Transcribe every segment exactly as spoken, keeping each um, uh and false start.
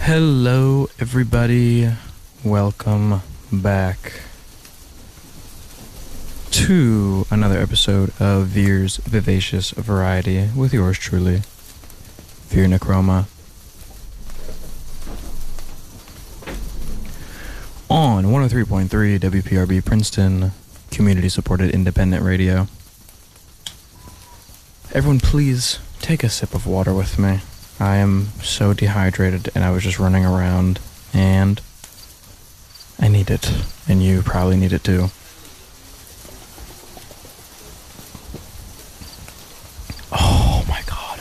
Hello, everybody. Welcome back to another episode of Veer's Vivacious Variety with yours truly, Veer Necroma. On one oh three point three W P R B Princeton, community-supported independent radio. Everyone, please take a sip of water with me. I am so dehydrated and I was just running around and I need it, and you probably need it too. Oh my god.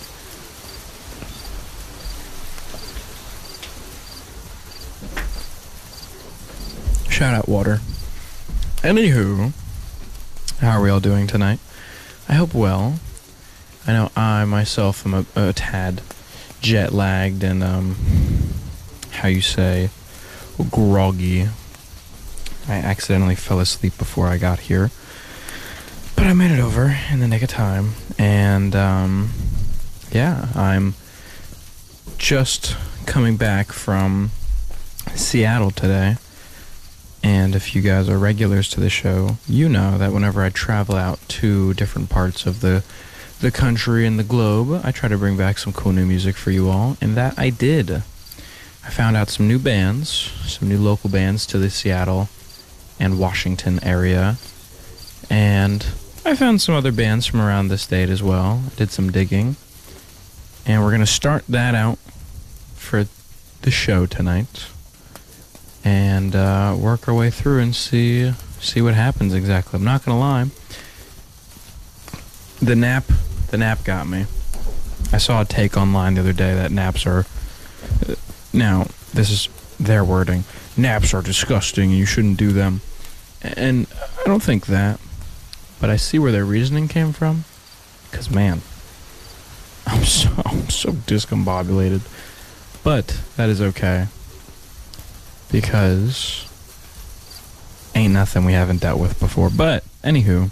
Shout out water. Anywho, how are we all doing tonight? I hope well. I know I myself am a, a tad jet lagged and um how you say groggy. I accidentally fell asleep before I got here, but I made it over in the nick of time, and um yeah, I'm just coming back from Seattle today. And if you guys are regulars to the show, you know that whenever I travel out to different parts of the the country and the globe, I try to bring back some cool new music for you all, and that I did. I found out some new bands, some new local bands to the Seattle and Washington area, and I found some other bands from around the state as well. I did some digging, and we're going to start that out for the show tonight, and uh, work our way through and see see what happens exactly. I'm not going to lie. The nap, the nap got me. I saw a take online the other day that naps are... Uh, now, this is their wording. Naps are disgusting and you shouldn't do them. And I don't think that. But I see where their reasoning came from. Because, man, I'm so, I'm so discombobulated. But that is okay. Because ain't nothing we haven't dealt with before. But, anywho...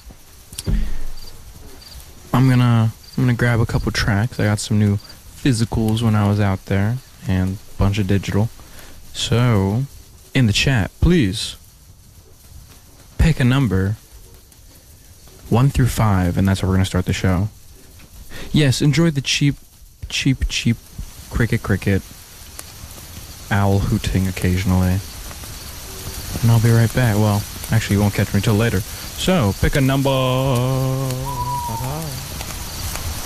I'm gonna I'm gonna grab a couple tracks. I got some new physicals when I was out there, and a bunch of digital. So, in the chat, please pick a number one through five, and that's where we're gonna start the show. Yes, enjoy the cheap, cheap, cheap cricket, cricket, owl hooting occasionally, and I'll be right back. Well, actually, you won't catch me till later. So, pick a number. Ta-ta.